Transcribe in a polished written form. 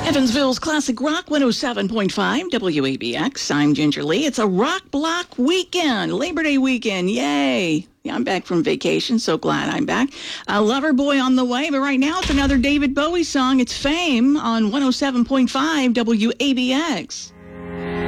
Evansville's Classic Rock 107.5 WABX. I'm Ginger Lee. It's a rock block weekend, Labor Day weekend. Yay. Yeah, I'm back from vacation. So glad I'm back. Loverboy on the way. But right now it's another David Bowie song. It's Fame on 107.5 WABX.